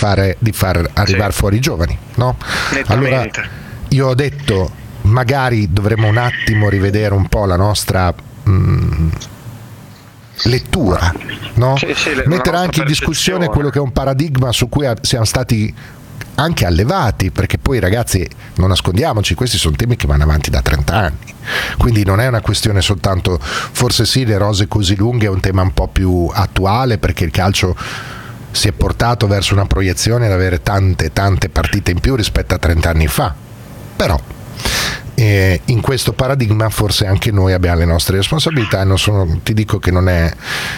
far arrivare fuori i giovani, no? Allora io ho detto magari dovremmo un attimo rivedere un po' la nostra lettura, no? Mettere anche in discussione quello che è un paradigma su cui siamo stati anche allevati, perché poi ragazzi, non nascondiamoci, questi sono temi che vanno avanti da 30 anni, quindi non è una questione soltanto, forse sì, le rose così lunghe è un tema un po' più attuale, perché il calcio si è portato verso una proiezione ad avere tante partite in più rispetto a 30 anni fa, però in questo paradigma forse anche noi abbiamo le nostre responsabilità e ti dico che non è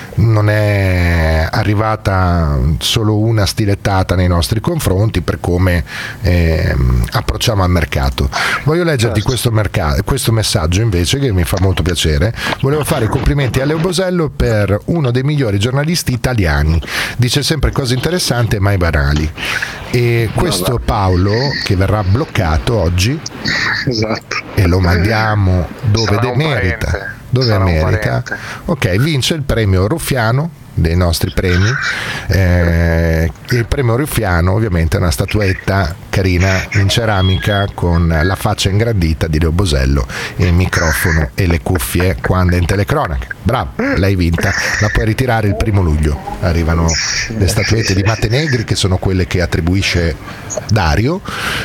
arrivata solo una stilettata nei nostri confronti per come approcciamo al mercato. Voglio leggerti questo messaggio invece, che mi fa molto piacere. Volevo fare i complimenti a Leo Bosello per uno dei migliori giornalisti italiani, dice sempre cose interessanti e mai banali, e questo Paolo che verrà bloccato oggi, esatto, e lo mandiamo dove merita. Ok, vince il premio Ruffiano dei nostri premi. Il premio Ruffiano ovviamente è una statuetta carina in ceramica con la faccia ingrandita di Leo Bosello e il microfono e le cuffie quando è in telecronaca. Bravo, l'hai vinta, la puoi ritirare il 1° luglio. Arrivano le statuette di Matte Negri, che sono quelle che attribuisce Dario,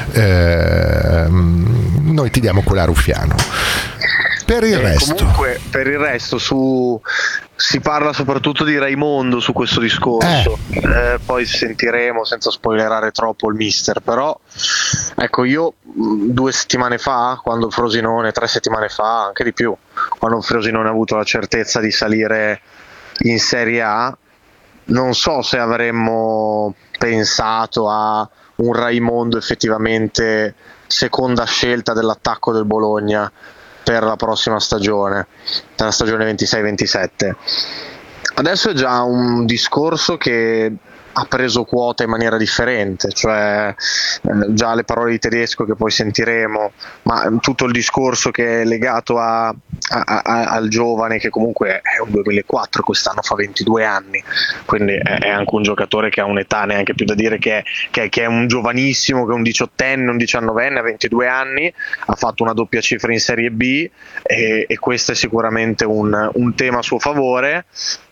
noi ti diamo quella Ruffiano. Per il resto, comunque, per il resto si parla soprattutto di Raimondo su questo discorso, poi sentiremo, senza spoilerare troppo, il mister, però ecco, io 2 settimane fa, quando Frosinone, 3 settimane fa, anche di più, quando Frosinone ha avuto la certezza di salire in Serie A, non so se avremmo pensato a un Raimondo effettivamente seconda scelta dell'attacco del Bologna per la prossima stagione, per la stagione 26-27. Adesso è già un discorso che ha preso quota in maniera differente, cioè già le parole di Tedesco che poi sentiremo, ma tutto il discorso che è legato al giovane, che comunque è un 2004, quest'anno fa 22 anni, quindi è anche un giocatore che ha un'età neanche più da dire che è un giovanissimo, che è un 18enne, un 19enne, a 22 anni, ha fatto una doppia cifra in Serie B e questo è sicuramente un tema a suo favore,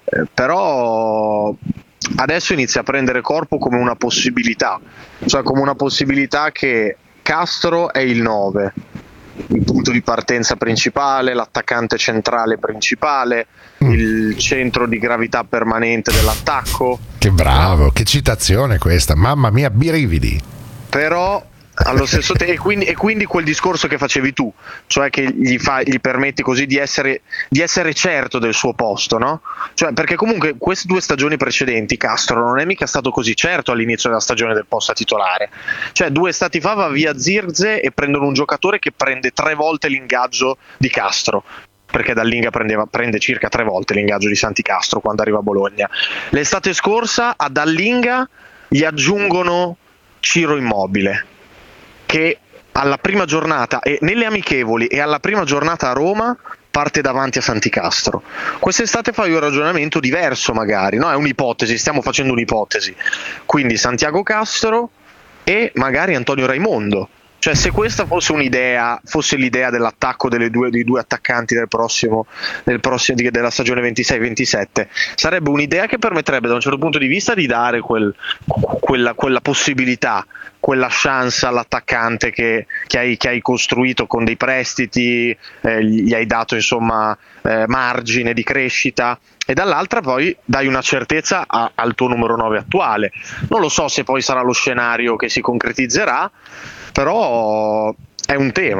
però adesso inizia a prendere corpo come una possibilità, cioè come una possibilità che Castro è il 9, il punto di partenza principale, l'attaccante centrale principale, il centro di gravità permanente dell'attacco. Che bravo, che citazione questa, mamma mia, brividi. Però allo stesso tempo, e quindi quel discorso che facevi tu, cioè che gli permetti così di essere certo del suo posto, no? Cioè, perché comunque queste 2 stagioni precedenti Castro non è mica stato così certo all'inizio della stagione del posto titolare, cioè 2 estati fa va via Zirkzee e prendono un giocatore che prende 3 volte l'ingaggio di Castro, perché Dallinga prende circa 3 volte l'ingaggio di Santi Castro quando arriva a Bologna. L'estate scorsa a Dallinga gli aggiungono Ciro Immobile, che alla prima giornata e nelle amichevoli e alla prima giornata a Roma parte davanti a Santi Castro. Quest'estate fai un ragionamento diverso magari, no? È un'ipotesi, stiamo facendo un'ipotesi. Quindi Santiago Castro e magari Antonio Raimondo. Cioè, se questa fosse l'idea dell'attacco dei due attaccanti della stagione 26-27, sarebbe un'idea che permetterebbe da un certo punto di vista di dare quella possibilità, quella chance all'attaccante che hai costruito con dei prestiti, gli hai dato insomma margine di crescita, e dall'altra poi dai una certezza al tuo numero 9 attuale. Non lo so se poi sarà lo scenario che si concretizzerà, però è un tema.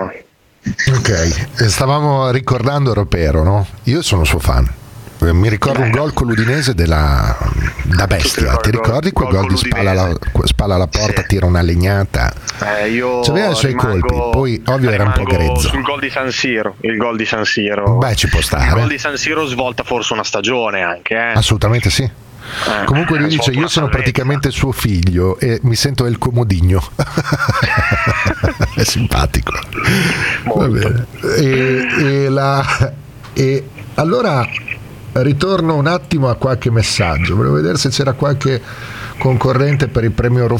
Ok, stavamo ricordando Ropero, no? Io sono suo fan. Mi ricordo un gol con l'Udinese da bestia. Ti ricordi quel gol di spalla alla porta, sì. Tira una legnata? Io c'aveva i suoi colpi, poi ovvio era un po' grezzo. Sul gol di San Siro, il gol di San Siro. Beh, ci può stare. Il gol di San Siro svolta forse una stagione anche. Assolutamente sì. Comunque lui dice: io sono praticamente suo figlio e mi sento il comodino. È simpatico. Va bene. E allora ritorno un attimo a qualche messaggio. Volevo vedere se c'era qualche concorrente per il premio